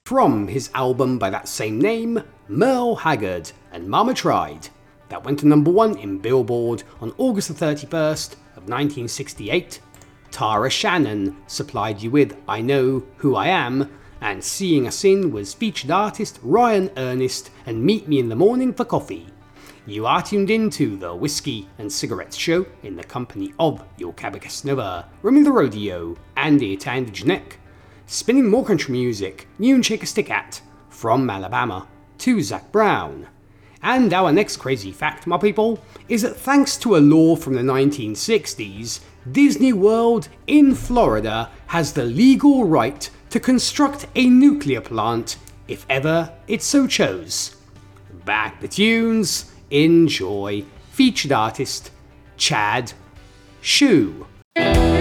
from his album by that same name, Merle Haggard and Mama Tried, that went to number 1 in Billboard on August the 31st of 1968. Tara Shannon supplied you with I Know Who I Am, and Seeing Us In was featured artist Ryan Ernest and Meet Me in the Morning for Coffee. You are tuned into the Whiskey and Cigarettes Show in the company of your Cabacaснova, Remy the Rodeo, Andy Tandy Janek, spinning more country music, new and shake a stick at, from Alabama to Zac Brown. And our next crazy fact, my people, is that thanks to a law from the 1960s, Disney World in Florida has the legal right to construct a nuclear plant if ever it so chose. Back the tunes, enjoy. Featured artist Chad Shu.